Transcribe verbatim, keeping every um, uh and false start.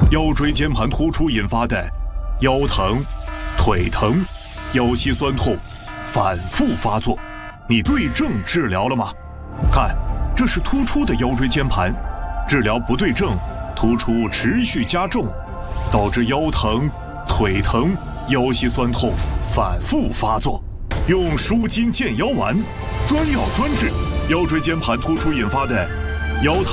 腰椎间盘突出引发的腰疼、腿疼、腰膝酸痛反复发作，你对症治疗了吗？看，这是突出的腰椎间盘，治疗不对症，突出持续加重，导致腰疼、腿疼、腰膝酸痛反复发作。用舒筋健腰丸，专药专治腰椎间盘突出引发的腰疼。